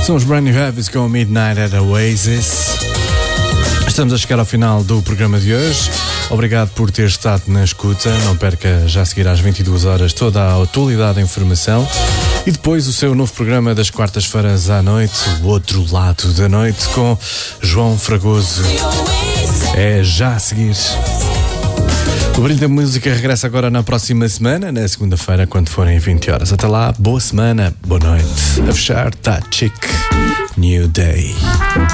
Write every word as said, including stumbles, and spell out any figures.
São os Brand New Habits com Midnight at Oasis. Estamos a chegar ao final do programa de hoje. Obrigado por ter estado na escuta. Não perca já a seguir às vinte e duas horas toda a atualidade da informação. E depois o seu novo programa das quartas-feiras à noite, o outro lado da noite, com João Fragoso. É já a seguir. O Brilho da Música regressa agora na próxima semana, na segunda-feira, quando forem vinte horas. Até lá, boa semana, boa noite. A fechar, tá chic. New Day.